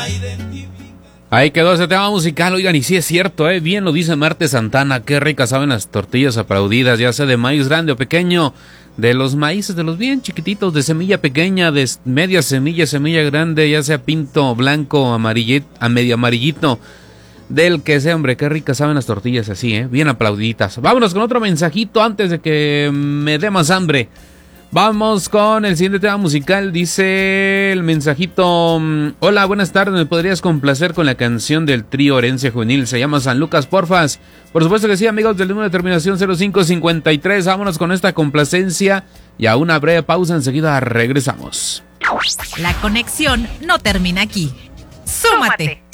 Ahí quedó ese tema musical, oigan, y sí es cierto, bien lo dice Marte Santana, qué ricas saben las tortillas aplaudidas, ya sea de maíz grande o pequeño, de los maíces, de los bien chiquititos, de semilla pequeña, de media semilla, semilla grande, ya sea pinto, blanco, amarillito, a medio amarillito, del que sea, hombre, qué ricas saben las tortillas así, bien aplaudiditas. Vámonos con otro mensajito antes de que me dé más hambre. Vamos con el siguiente tema musical. Dice el mensajito: hola, buenas tardes, ¿me podrías complacer con la canción del trío Herencia Juvenil? Se llama San Lucas, porfas. Por supuesto que sí, amigos del número de terminación 0553. Vámonos con esta complacencia y a una breve pausa, enseguida regresamos. La conexión no termina aquí. ¡Súmate!